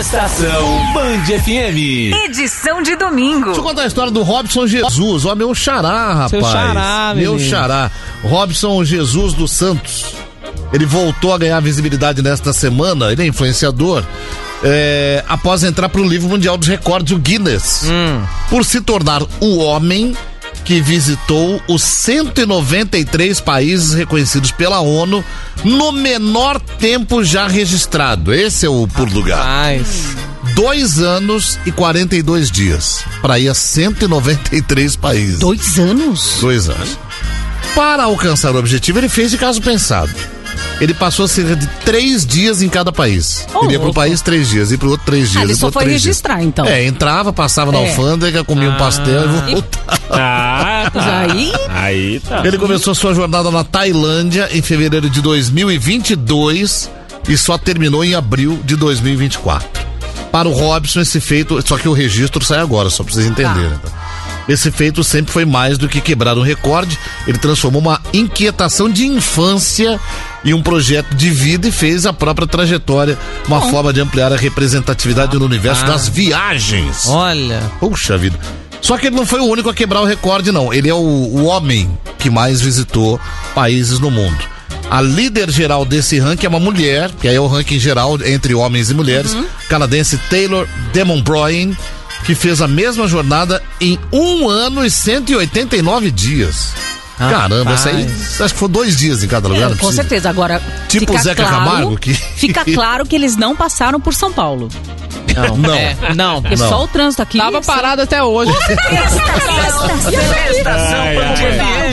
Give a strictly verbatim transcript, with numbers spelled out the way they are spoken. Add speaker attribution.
Speaker 1: Estação Band F M.
Speaker 2: Edição de domingo.
Speaker 3: Deixa eu contar a história do Robson Jesus. Ó, meu xará, rapaz.
Speaker 4: Seu xará,
Speaker 3: Meu
Speaker 4: menino.
Speaker 3: xará. Robson Jesus dos Santos. Ele voltou a ganhar visibilidade nesta semana. Ele é influenciador. É, após entrar para o livro mundial dos recordes, o Guinness.
Speaker 4: Hum.
Speaker 3: Por se tornar o homem que visitou os cento e noventa e três países reconhecidos pela ONU no menor tempo já registrado. Esse é o pulo do gato.
Speaker 4: Mas...
Speaker 3: Dois anos e quarenta e dois dias para ir a cento e noventa e três países.
Speaker 2: Dois anos?
Speaker 3: Dois anos. Para alcançar o objetivo, ele fez de caso pensado. Ele passou cerca de três dias em cada país.
Speaker 2: Oh,
Speaker 3: ele ia pro país três dias, ia pro outro três dias.
Speaker 2: Ah, ele
Speaker 3: ia pro
Speaker 2: só
Speaker 3: outro
Speaker 2: foi
Speaker 3: três
Speaker 2: registrar,
Speaker 3: dias.
Speaker 2: então.
Speaker 3: É, entrava, passava na
Speaker 2: É.
Speaker 3: alfândega, comia um pastel e voltava.
Speaker 4: Ah, tá.
Speaker 2: Aí?
Speaker 4: Aí tá.
Speaker 3: Ele começou sua jornada na Tailândia em fevereiro de dois mil e vinte e dois e só terminou em abril de dois mil e vinte e quatro. Para o Robson, esse feito, só que o registro sai agora, só pra vocês entenderem. Tá? Esse feito sempre foi mais do que quebrar um recorde. Ele transformou uma inquietação de infância em um projeto de vida e fez a própria trajetória, uma
Speaker 2: Bom.
Speaker 3: forma de ampliar a representatividade no universo
Speaker 4: Ah.
Speaker 3: das viagens.
Speaker 4: Olha.
Speaker 3: Puxa vida. Só que ele não foi o único a quebrar o recorde, não. Ele é o, o homem que mais visitou países no mundo. A líder geral desse ranking é uma mulher, que aí é o ranking geral entre homens e mulheres,
Speaker 2: Uhum.
Speaker 3: canadense Taylor Demonbroin, que fez a mesma jornada em um ano e cento e oitenta e nove dias. Caramba, essa aí, acho que foi dois dias em cada lugar.
Speaker 2: É,
Speaker 3: não
Speaker 2: com
Speaker 3: precisa.
Speaker 2: certeza. Agora,
Speaker 3: Tipo
Speaker 2: fica
Speaker 3: o Zeca
Speaker 2: claro,
Speaker 3: Camargo, que-
Speaker 2: fica claro que eles não passaram por São Paulo.
Speaker 4: Não.
Speaker 3: Não.
Speaker 4: É, não.
Speaker 2: Porque
Speaker 3: Não.
Speaker 2: só o trânsito aqui...
Speaker 4: Tava parado até hoje.
Speaker 1: Estação Band F M.